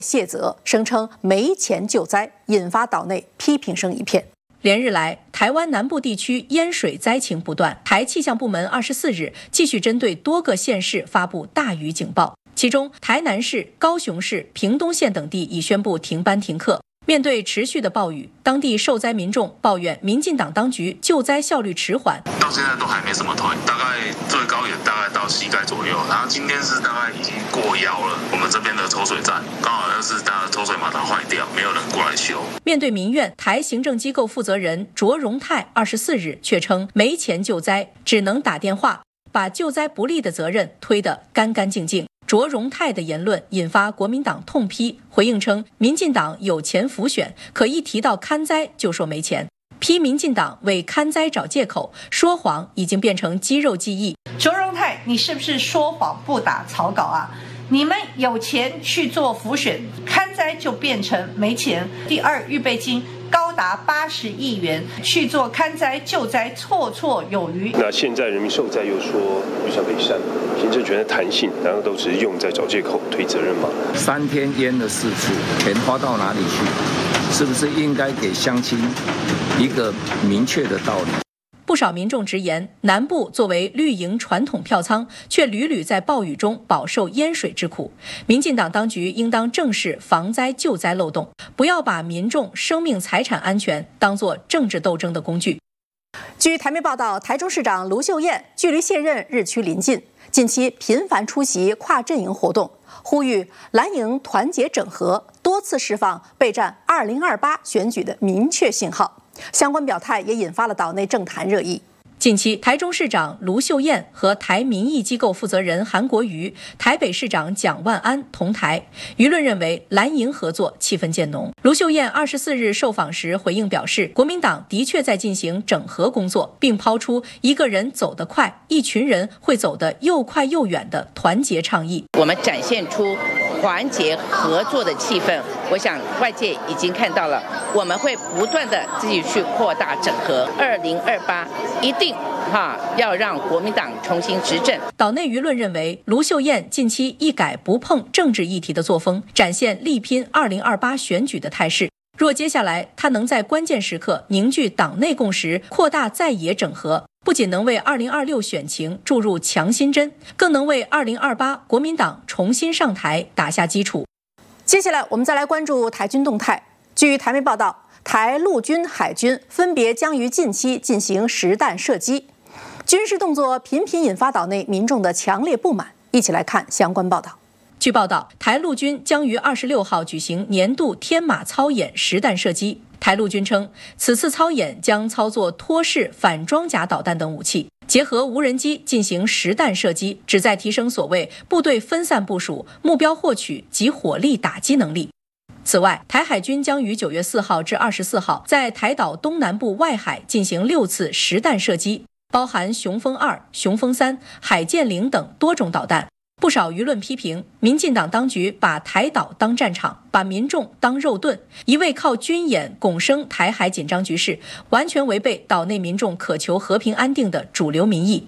谢责，声称没钱救灾，引发岛内批评声一片。连日来，台湾南部地区淹水灾情不断，台气象部门24日继续针对多个县市发布大雨警报，其中台南市、高雄市、屏东县等地已宣布停班停课。面对持续的暴雨，当地受灾民众抱怨民进党当局救灾效率迟缓， 到现在都还没什么退，大概最高也大概到膝盖左右，然后今天是大概已经过腰了。我们这边的抽水站刚好就是它的抽水马达坏掉，没有人过来修。 面对民怨，台行政机构负责人卓荣泰24日却称没钱救灾，只能打电话，把救灾不力的责任推得干干净净。卓荣泰的言论引发国民党痛批，回应称民进党有钱浮选，可一提到勘灾就说没钱，批民进党为勘灾找借口，说谎已经变成肌肉记忆。 卓荣泰，你是不是说谎不打草稿啊？你们有钱去做浮选，勘灾就变成没钱。第二，预备金高达80亿元，去做勘灾救灾绰绰有余。 那现在人民受灾又说预算可以删，行政权的弹性，难道都只是用在找借口推责任吗 ？3天淹了4次，钱花到哪里去？是不是应该给乡亲一个明确的道理？ 不少民众直言，南部作为绿营传统票仓，却屡屡在暴雨中饱受淹水之苦。民进党当局应当正视防灾救灾漏洞，不要把民众生命财产安全当作政治斗争的工具。据台媒报道，台中市长卢秀燕距离卸任日趋临近，近期频繁出席跨阵营活动，呼吁蓝营团结整合，多次释放备战2028选举的明确信号。相关表态也引发了岛内政坛热议。近期，台中市长卢秀燕和台民意机构负责人韩国瑜、台北市长蒋万安同台，舆论认为蓝营合作气氛渐浓。卢秀燕24日受访时回应表示，国民党的确在进行整合工作，并抛出一个人走得快，一群人会走得又快又远的团结倡议。 我们展现出团结合作的气氛，我想外界已经看到了，我们会不断的自己去扩大整合。2028一定要让国民党重新执政。 岛内舆论认为，卢秀燕近期一改不碰政治议题的作风，展现力拼2028选举的态势。若接下来她能在关键时刻凝聚党内共识，扩大在野整合，不仅能为2026选情注入强心针，更能为2028国民党重新上台打下基础。接下来我们再来关注台军动态。据台媒报道，台陆军、海军分别将于近期进行实弹射击，军事动作频频引发岛内民众的强烈不满。一起来看相关报道。据报道，台陆军将于26号举行年度天马操演实弹射击。台陆军称，此次操演将操作托式反装甲导弹等武器，结合无人机进行实弹射击，旨在提升所谓部队分散部署、目标获取及火力打击能力。此外，台海军将于9月4号至24号在台岛东南部外海进行6次实弹射击，包含雄风2、雄风3、海剑0等多种导弹。不少舆论批评，民进党当局把台岛当战场，把民众当肉盾，一味靠军演拱升台海紧张局势，完全违背岛内民众渴求和平安定的主流民意。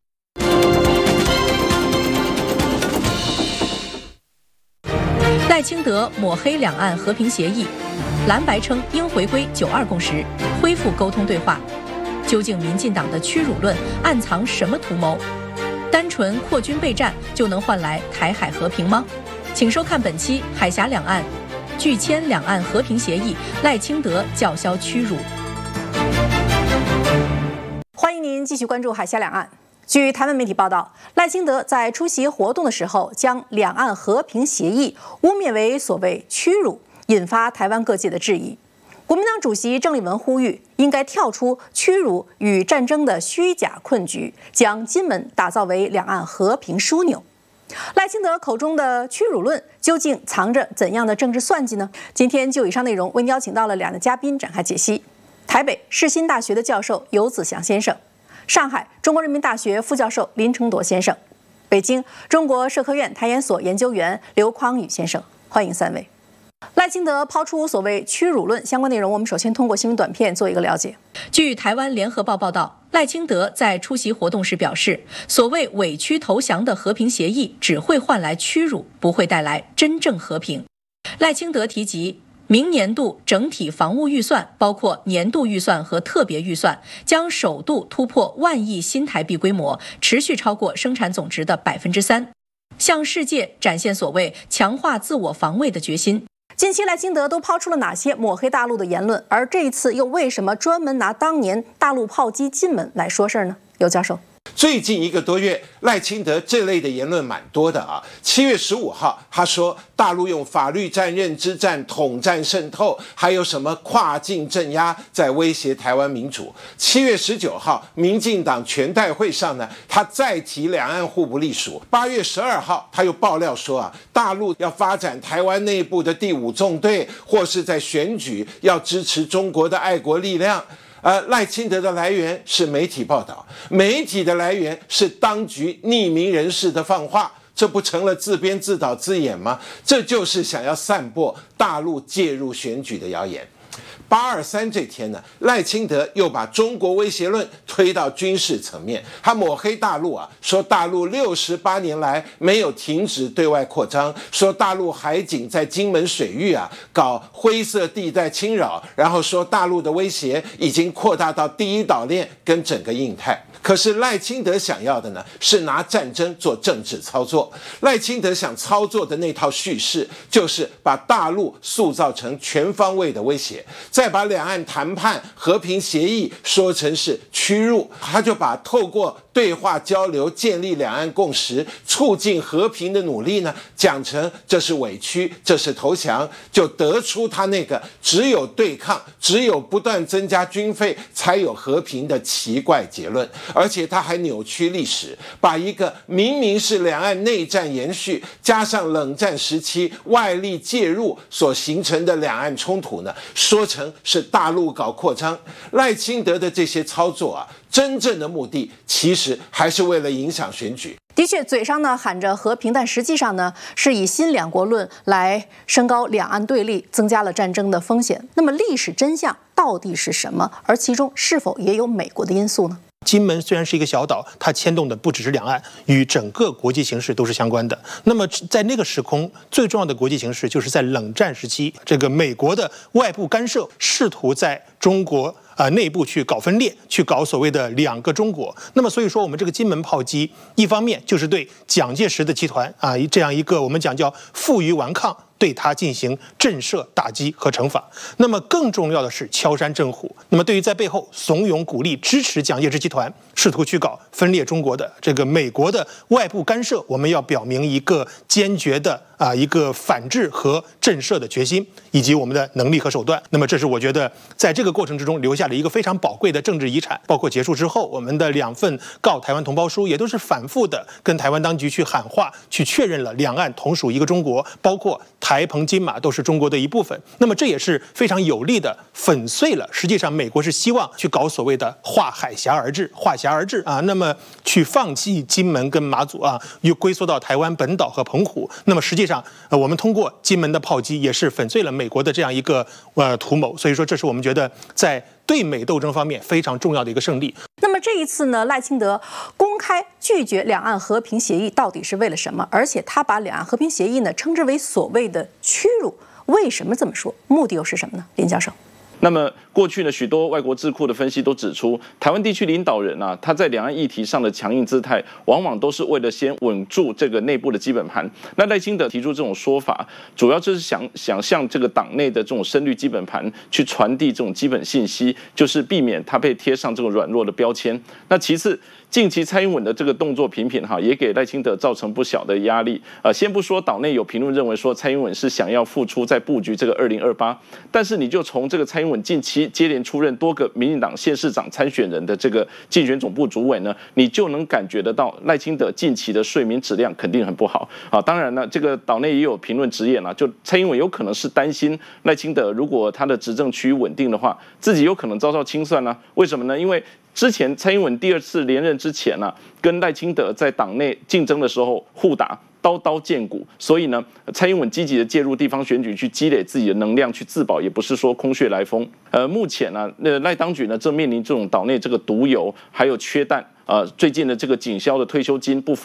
赖清德抹黑两岸和平协议，蓝白称应回归92共识，恢复沟通对话。究竟民进党的屈辱论暗藏什么图谋？单纯扩军备战就能换来台海和平吗？请收看本期《海峡两岸》，拒签两岸和平协议，赖清德叫嚣屈辱。欢迎您继续关注《海峡两岸》。据台湾媒体报道，赖清德在出席活动的时候，将两岸和平协议污蔑为所谓屈辱，引发台湾各界的质疑。国民党主席郑丽文呼吁，应该跳出屈辱与战争的虚假困局，将金门打造为两岸和平枢纽。赖清德口中的屈辱论究竟藏着怎样的政治算计呢？今天就以上内容为您邀请到了2位嘉宾展开解析：台北世新大学的教授游子祥先生，上海中国人民大学副教授林承铎先生，北京中国社科院台研所研究员刘匡宇先生。欢迎3位。赖清德抛出所谓屈辱论相关内容，我们首先通过新闻短片做一个了解。据台湾联合报报道，赖清德在出席活动时表示，所谓委曲投降的和平协议只会换来屈辱，不会带来真正和平。 赖清德提及，明年度整体防务预算，包括年度预算和特别预算，将首度突破1万亿新台币规模，持续超过生产总值的3%，向世界展现所谓强化自我防卫的决心。 近期赖清德都抛出了哪些抹黑大陆的言论？而这一次又为什么专门拿当年大陆炮击金门来说事儿呢？尤教授。 最近1个多月，赖清德这类的言论蛮多的啊。7月15号，他说大陆用法律战、认知战、统战渗透，还有什么跨境镇压，在威胁台湾民主。7月19号，民进党全代会上呢，他再提两岸互不隶属。8月12号，他又爆料说啊，大陆要发展台湾内部的第5纵队，或是在选举要支持中国的爱国力量。赖清德的来源是媒体报道，媒体的来源是当局匿名人士的放话，这不成了自编自导自演吗？这就是想要散播大陆介入选举的谣言。823这天呢，赖清德又把中国威胁论推到军事层面，他抹黑大陆啊，说大陆68年来没有停止对外扩张，说大陆海警在金门水域啊搞灰色地带侵扰，然后说大陆的威胁已经扩大到第一岛链跟整个印太。可是赖清德想要的呢，是拿战争做政治操作。赖清德想操作的那套叙事，就是把大陆塑造成全方位的威胁，再把两岸谈判和平协议说成是屈辱，他就把透过对话交流建立两岸共识、促进和平的努力呢，讲成这是委屈，这是投降，就得出他那个只有对抗、只有不断增加军费才有和平的奇怪结论。而且他还扭曲历史，把一个明明是两岸内战延续，加上冷战时期外力介入所形成的两岸冲突呢，说成是大陆搞扩张。赖清德的这些操作啊，真正的目的其实还是为了影响选举。 的确，嘴上呢喊着和平，但实际上呢是以新两国论来升高两岸对立，增加了战争的风险。那么历史真相到底是什么？而其中是否也有美国的因素呢？ 金门虽然是一个小岛，它牵动的不只是两岸，与整个国际形势都是相关的。那么在那个时空，最重要的国际形势就是在冷战时期，这个美国的外部干涉，试图在中国内部去搞分裂，去搞所谓的2个中国。那么所以说，我们这个金门炮击，一方面就是对蒋介石的集团这样一个我们讲叫负隅顽抗，对他进行震慑、打击和惩罚。那么更重要的是敲山震虎。那么对于在背后怂恿、鼓励、支持蒋介石集团试图去搞分裂中国的这个美国的外部干涉，我们要表明一个坚决的一个反制和震慑的决心，以及我们的能力和手段。那么这是我觉得在这个过程之中留下了一个非常宝贵的政治遗产。包括结束之后，我们的2份告台湾同胞书也都是反复的跟台湾当局去喊话，去确认了两岸同属一个中国，包括台澎金马都是中国的一部分。那么这也是非常有力的粉碎了实际上美国是希望去搞所谓的划海峡而治那么去放弃金门跟马祖又龟缩到台湾本岛和澎湖。那么实际上我们通过金门的炮击也是粉碎了美国的这样一个图谋。所以说这是我们觉得在对美斗争方面非常重要的一个胜利。 那么这一次呢，赖清德公开拒绝两岸和平协议到底是为了什么？而且他把两岸和平协议呢称之为所谓的屈辱，为什么这么说？目的又是什么呢？林教授。 那么过去呢，许多外国智库的分析都指出，台湾地区领导人他在两岸议题上的强硬姿态，往往都是为了先稳住这个内部的基本盘。那赖清德提出这种说法，主要就是想向这个党内的这种深绿基本盘去传递这种基本信息，就是避免他被贴上这种软弱的标签。那其次，近期蔡英文的这个动作频频也给赖清德造成不小的压力。先不说岛内有评论认为说蔡英文是想要付出在布局这个2028，但是你就从这个蔡英文近期接连出任多个民进党县市长参选人的这个竞选总部主委呢，你就能感觉得到赖清德近期的睡眠质量肯定很不好。当然呢，这个岛内也有评论直言就蔡英文有可能是担心赖清德如果他的执政趋于稳定的话，自己有可能遭到清算为什么呢？因为之前蔡英文第2次连任之前跟赖清德在党内竞争的时候互打，刀刀见骨，所以呢，蔡英文积极的介入地方选举，去积累自己的能量，去自保，也不是说空穴来风。目前赖当局正面临这种岛内这个毒油，还有缺蛋。最近的这个警消的退休金不发，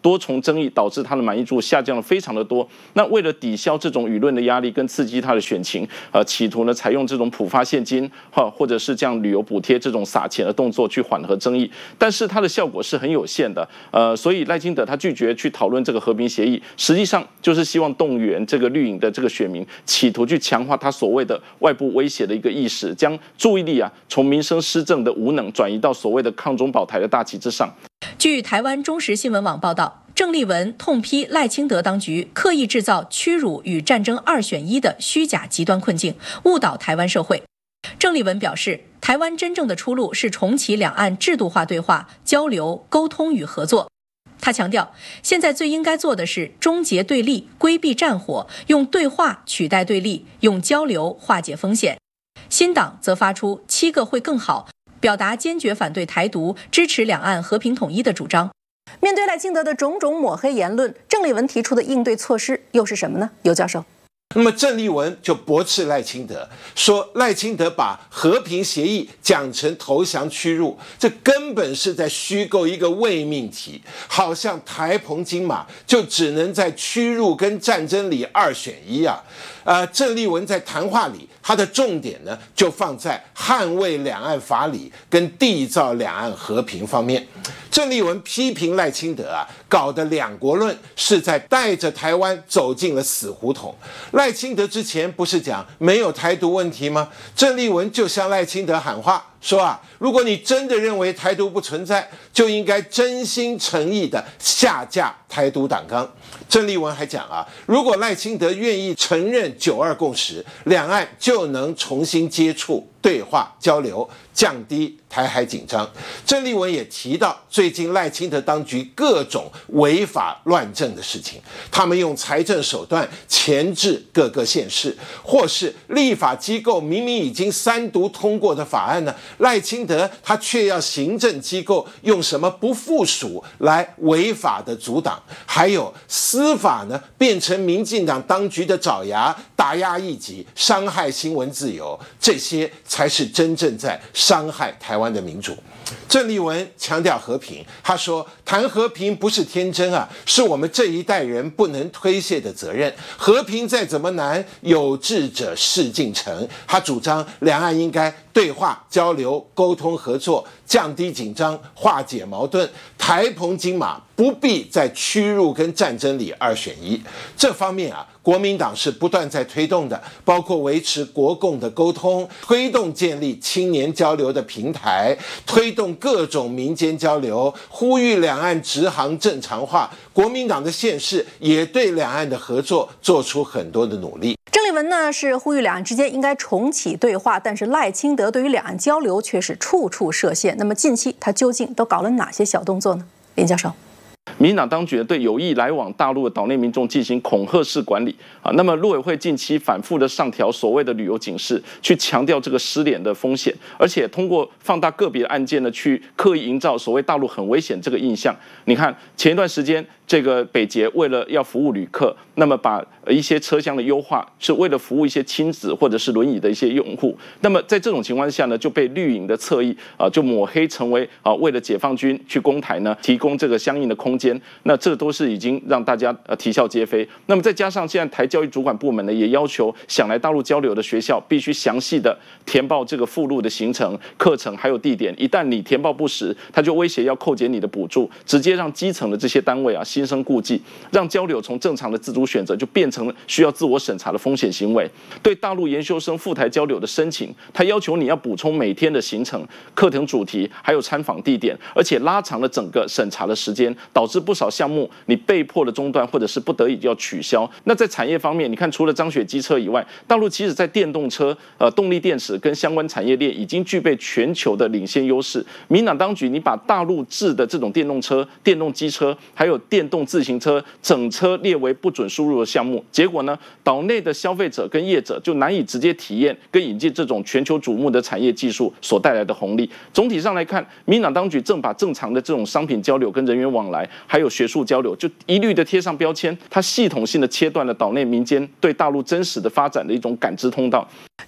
多重争议导致他的满意度下降了非常的多。那为了抵消这种舆论的压力跟刺激他的选情，企图呢采用这种普发现金或者是这样旅游补贴这种撒钱的动作去缓和争议，但是它的效果是很有限的。所以赖清德他拒绝去讨论这个和平协议，实际上就是希望动员这个绿营的这个选民，企图去强化他所谓的外部威胁的一个意识，将注意力从民生施政的无能转移到所谓的抗中保台的大旗之上。 据台湾中时新闻网报道，郑丽文痛批赖清德当局刻意制造屈辱与战争2选1的虚假极端困境，误导台湾社会。郑丽文表示，台湾真正的出路是重启两岸制度化对话、交流、沟通与合作。他强调，现在最应该做的是终结对立、规避战火，用对话取代对立，用交流化解风险。新党则发出7个会更好，表达坚决反对台独、支持两岸和平统一的主张。 面对赖清德的种种抹黑言论，郑丽文提出的应对措施又是什么呢？尤教授。 那么郑丽文就驳斥赖清德，说赖清德把和平协议讲成投降屈辱，这根本是在虚构一个伪命题，好像台澎金马就只能在屈辱跟战争里2选1啊。郑丽文在谈话里，他的重点呢就放在捍卫两岸法理跟缔造两岸和平方面。郑丽文批评赖清德搞的两国论是在带着台湾走进了死胡同。赖清德之前不是讲没有台独问题吗？郑丽文就向赖清德喊话说如果你真的认为台独不存在，就应该真心诚意的下架台独党纲。郑丽文还讲如果赖清德愿意承认9·2共识，两岸就能重新接触、对话、交流，降低台海紧张。郑丽文也提到最近赖清德当局各种违法乱政的事情，他们用财政手段钳制各个县市，或是立法机构明明已经3读通过的法案呢，赖清德他却要行政机构用什么不附属来违法的阻挡，还有司法呢变成民进党当局的爪牙，打压异己，伤害新闻自由，这些才是真正在伤害台湾的民主。郑丽文强调和平，他说谈和平不是天真是我们这一代人不能推卸的责任。和平再怎么难，有志者事竟成。他主张两岸应该对话、交流、沟通、合作，降低紧张，化解矛盾。台澎金马不必在屈辱跟战争里2选1。这方面国民党是不断在推动的，包括维持国共的沟通，推动建立青年交流的平台，推动各种民间交流，呼吁两岸直航正常化。国民党的县市也对两岸的合作做出很多的努力。 郑丽文呢是呼吁两岸之间应该重启对话，但是赖清德对于两岸交流却是处处设限。那么近期他究竟都搞了哪些小动作呢？林教授。 民进党当局对有意来往大陆的岛内民众进行恐吓式管理那么陆委会近期反复的上调所谓的旅游警示，去强调这个失联的风险，而且通过放大个别案件呢，去刻意营造所谓大陆很危险这个印象。你看前一段时间这个北捷为了要服务旅客，那么把一些车厢的优化是为了服务一些亲子或者是轮椅的一些用户，那么在这种情况下呢，就被绿营的侧翼就抹黑成为为了解放军去攻台呢提供这个相应的空间，那这都是已经让大家啼笑皆非。那么再加上现在台教育主管部门呢也要求想来大陆交流的学校必须详细的填报这个附录的行程、课程还有地点，一旦你填报不实，他就威胁要扣减你的补助，直接让基层的这些单位心生顾忌，让交流从正常的自主选择就变成了需要自我审查的风险行为。对大陆研修生赴台交流的申请，他要求你要补充每天的行程、课程主题还有参访地点，而且拉长了整个审查的时间，导致不少项目你被迫的中断或者是不得已要取消。那在产业方面，你看除了彰雪机车以外，大陆其实在电动车、动力电池跟相关产业链已经具备全球的领先优势。民进党当局你把大陆制的这种电动车、电动机车还有电动自行车整车列为不准输入的项目，结果呢，岛内的消费者跟业者就难以直接体验跟引进这种全球瞩目的产业技术所带来的红利。总体上来看，民进党当局正把正常的这种商品交流跟人员往来还有学术交流就一律的贴上标签，它系统性的切断了岛内民间对大陆真实的发展的一种感知通道。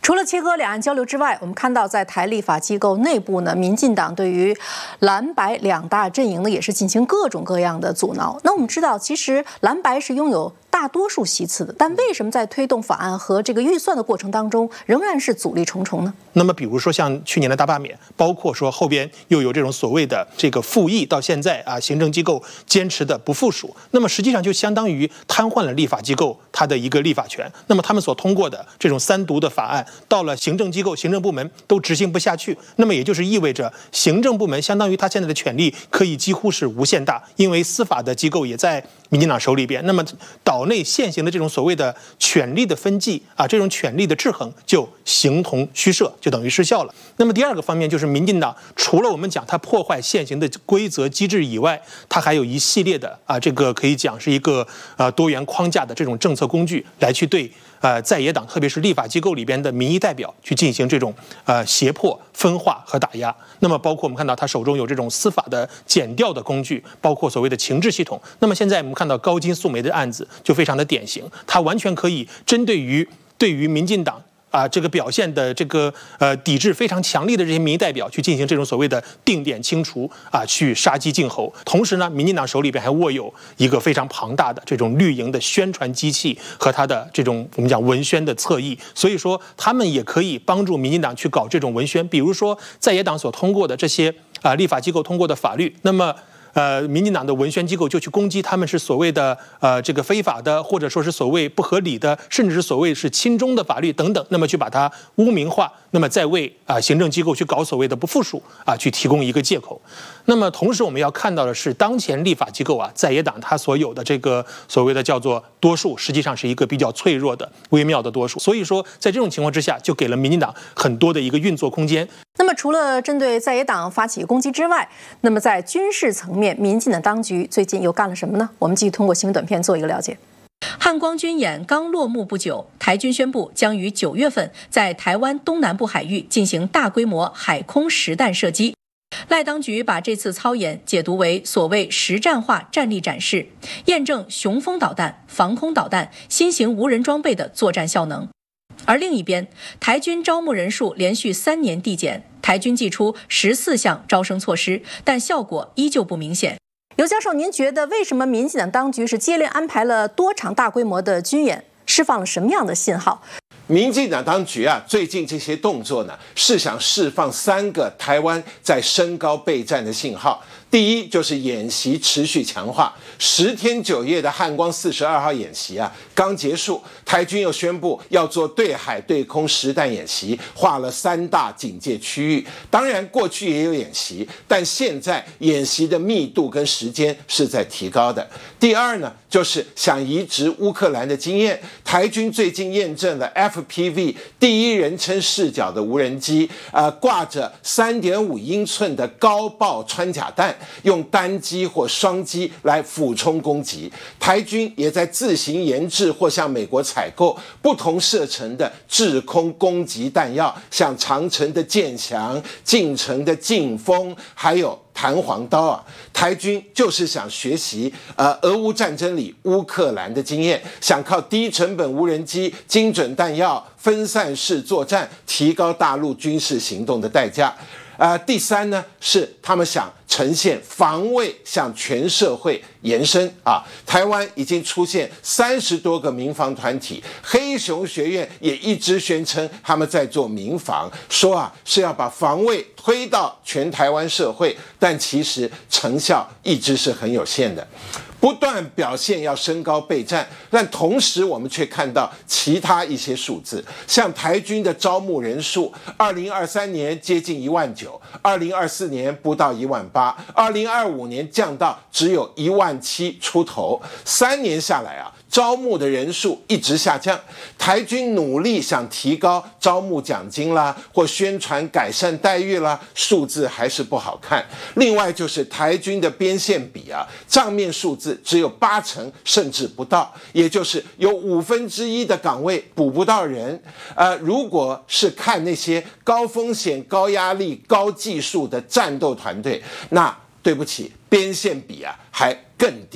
除了切割两岸交流之外，我们看到在台立法机构内部呢，民进党对于蓝白两大阵营呢也是进行各种各样的阻挠。那我们知道，其实蓝白是拥有大多数席次的，但为什么在推动法案和这个预算的过程当中，仍然是阻力重重呢？ 那么，比如说像去年的大罢免，包括说后边又有这种所谓的这个复议，到现在啊，行政机构坚持的不附属，那么实际上就相当于瘫痪了立法机构它的一个立法权。那么他们所通过的这种三读的法案，到了行政机构、行政部门都执行不下去，那么也就是意味着行政部门相当于他现在的权力可以几乎是无限大，因为司法的机构也在民进党手里边，那么岛内现行的这种所谓的权力的分际啊，这种权力的制衡就形同虚设，就等于失效了。那么第二个方面就是民进党除了我们讲它破坏现行的规则机制以外，它还有一系列的这个可以讲是一个多元框架的这种政策工具来去对在野党，特别是立法机构里边的民意代表去进行这种胁迫、分化和打压。那么包括我们看到他手中有这种司法的检调的工具，包括所谓的情治系统。那么现在我们看到高金素梅的案子就非常的典型，他完全可以针对于民进党这个表现的这个抵制非常强烈的这些民意代表去进行这种所谓的定点清除去杀鸡儆猴。同时呢，民进党手里边还握有一个非常庞大的这种绿营的宣传机器和他的这种我们讲文宣的侧翼，所以说他们也可以帮助民进党去搞这种文宣，比如说在野党所通过的这些立法机构通过的法律，那么民进党的文宣机构就去攻击他们是所谓的这个非法的，或者说是所谓不合理的，甚至是所谓是亲中的法律等等，那么去把它污名化，那么再为行政机构去搞所谓的不附属去提供一个借口。那么同时我们要看到的是，当前立法机构在野党它所有的这个所谓的叫做多数，实际上是一个比较脆弱的微妙的多数，所以说在这种情况之下，就给了民进党很多的一个运作空间。 那么除了针对在野党发起攻击之外，那么在军事层面，民进党当局最近又干了什么呢？我们继续通过新闻短片做一个了解。 汉光军演刚落幕不久，台军宣布将于9月份在台湾东南部海域进行大规模海空实弹射击。赖当局把这次操演解读为所谓实战化战力展示，验证雄风导弹、防空导弹、新型无人装备的作战效能。而另一边，台军招募人数连续3年递减，台军祭出14项招生措施，但效果依旧不明显。 尤教授，您觉得为什么民进党当局是接连安排了多场大规模的军演，释放了什么样的信号？ 民进党当局最近这些动作呢，是想释放3个台湾在升高备战的信号。第一，就是演习持续强化，10天9夜的汉光42号演习刚结束，台军又宣布要做对海对空实弹演习，划了3大警戒区域。当然过去也有演习，但现在演习的密度跟时间是在提高的。第二呢，就是想移植乌克兰的经验，台军最近验证了 FPV 第一人称视角的无人机，挂着3.5英寸的高爆穿甲弹，用单机或双机来俯冲攻击。台军也在自行研制或向美国采购不同射程的制空攻击弹药，像长程的剑翔、近程的劲风，还有弹簧刀台军就是想学习俄乌战争里乌克兰的经验，想靠低成本无人机、精准弹药、分散式作战，提高大陆军事行动的代价。第三呢，是他们想呈现防卫向全社会延伸台湾已经出现30多个民防团体，黑熊学院也一直宣称他们在做民防，说是要把防卫推到全台湾社会，但其实成效一直是很有限的。不断表现要升高备战，但同时我们却看到其他一些数字，像台军的招募人数，2023年接近19000，2024年不到18000，2025年降到只有17000出头，3年下来招募的人数一直下降。台军努力想提高招募奖金啦，或宣传改善待遇啦，数字还是不好看。另外就是台军的编线比账面数字只有80%甚至不到，也就是有1/5的岗位补不到人。如果是看那些高风险、高压力、高技术的战斗团队，那对不起，编线比还更低。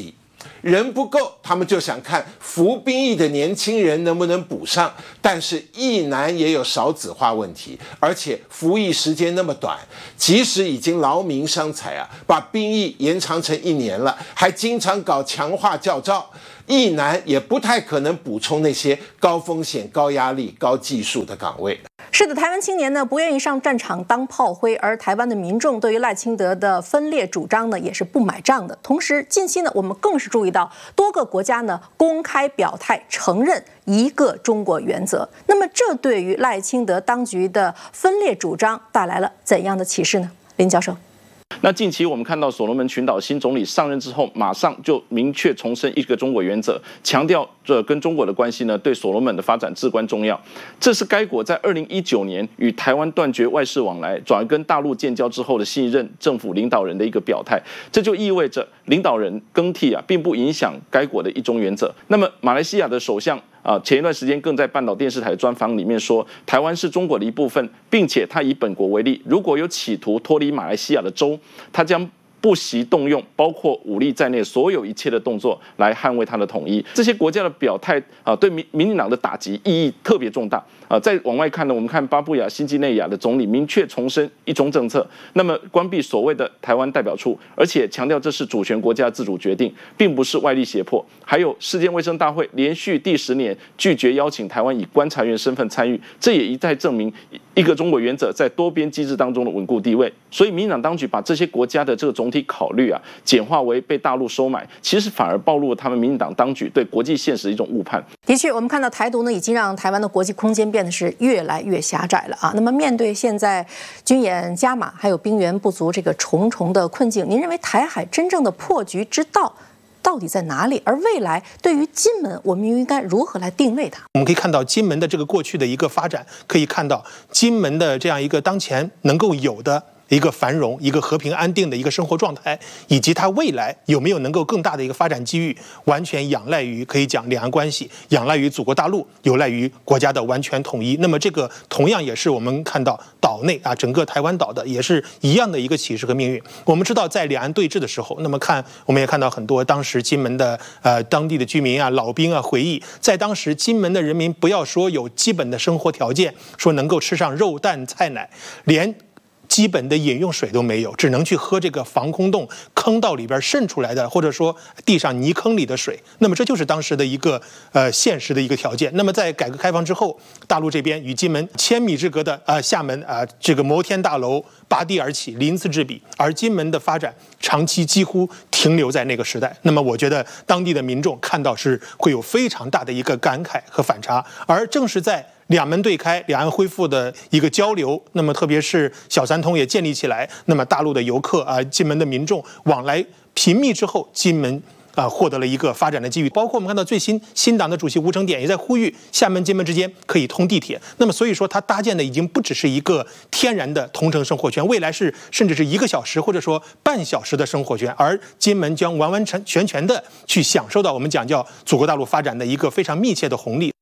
人不够，他们就想看服兵役的年轻人能不能补上。但是役男也有少子化问题，而且服役时间那么短，即使已经劳民伤财啊，把兵役延长成1年了，还经常搞强化教召，役男也不太可能补充那些高风险、高压力、高技术的岗位。 是的，台湾青年呢不愿意上战场当炮灰，而台湾的民众对于赖清德的分裂主张呢也是不买账的。同时，近期呢我们更是注意到多个国家呢公开表态承认一个中国原则。那么，这对于赖清德当局的分裂主张带来了怎样的启示呢？林教授。 那近期我们看到所罗门群岛新总理上任之后，马上就明确重申一个中国原则，强调这跟中国的关系呢，对所罗门的发展至关重要。这是该国在2019年与台湾断绝外事往来，转而跟大陆建交之后的新一任政府领导人的一个表态。这就意味着领导人更替并不影响该国的一中原则。那么马来西亚的首相前一段时间更在半岛电视台专访里面说，台湾是中国的一部分，并且他以本国为例，如果有企图脱离马来西亚的州，他将不惜动用包括武力在内所有一切的动作来捍卫他的统一。这些国家的表态对民进党的打击意义特别重大。再往外看呢，我们看巴布亚新几内亚的总理明确重申一中政策，那么关闭所谓的台湾代表处，而且强调这是主权国家自主决定，并不是外力胁迫。还有世界卫生大会连续第10年拒绝邀请台湾以观察员身份参与，这也一再证明一个中国原则在多边机制当中的稳固地位。所以民进党当局把这些国家的这个总体考虑简化为被大陆收买，其实反而暴露了他们民进党当局对国际现实的一种误判。 的确，我们看到台独呢已经让台湾的国际空间变得是越来越狭窄了那么面对现在军演加码还有兵源不足这个重重的困境，您认为台海真正的破局之道到底在哪里？而未来对于金门，我们又应该如何来定位它？ 我们可以看到金门的这个过去的一个发展，可以看到金门的这样一个当前能够有的一个繁荣、一个和平安定的一个生活状态，以及它未来有没有能够更大的一个发展机遇，完全仰赖于可以讲两岸关系，仰赖于祖国大陆，有赖于国家的完全统一。那么这个同样也是我们看到岛内整个台湾岛的也是一样的一个启示和命运。我们知道在两岸对峙的时候，那么我们也看到很多当时金门的当地的居民老兵回忆，在当时金门的人民不要说有基本的生活条件，说能够吃上肉蛋菜奶，连基本的饮用水都没有，只能去喝这个防空洞坑道里边渗出来的，或者说地上泥坑里的水。那么这就是当时的一个现实的一个条件。那么在改革开放之后，大陆这边与金门1000米之隔的厦门这个摩天大楼拔地而起，鳞次栉比，而金门的发展长期几乎停留在那个时代。那么我觉得当地的民众看到是会有非常大的一个感慨和反差，而正是在两门对开，两岸恢复的一个交流，那么特别是小三通也建立起来，那么大陆的游客金门的民众往来频密之后，金门获得了一个发展的机遇。包括我们看到最新党的主席吴承典也在呼吁厦门金门之间可以通地铁。那么所以说它搭建的已经不只是一个天然的同城生活圈，未来是甚至是1个小时或者说半小时的生活圈，而金门将完完全全的去享受到我们讲叫祖国大陆发展的一个非常密切的红利。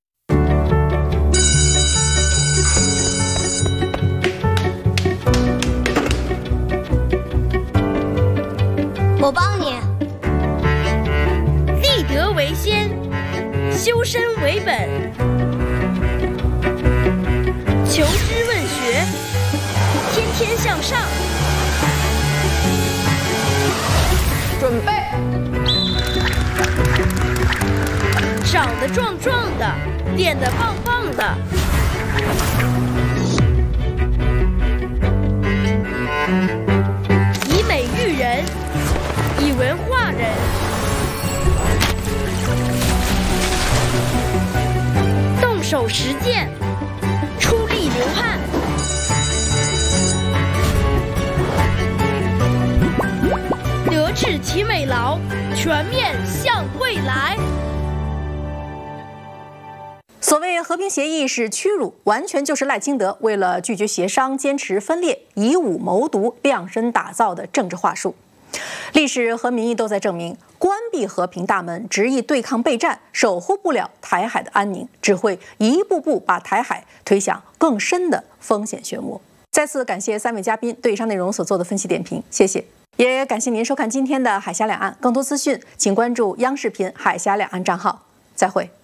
我帮你。立德为先，修身为本，求知问学，天天向上。准备。长得壮壮的，练得棒棒的。以美育人，以文化人。动手实践，出力流汗。德智体美劳，全面向未来。 所谓和平协议是屈辱，完全就是赖清德为了拒绝协商、坚持分裂、以武谋独、量身打造的政治话术。历史和民意都在证明，关闭和平大门，执意对抗备战，守护不了台海的安宁，只会一步步把台海推向更深的风险漩涡。再次感谢3位嘉宾对以上内容所做的分析点评，谢谢。 也感谢您收看今天的海峡两岸，更多资讯请关注央视频海峡两岸账号。再会。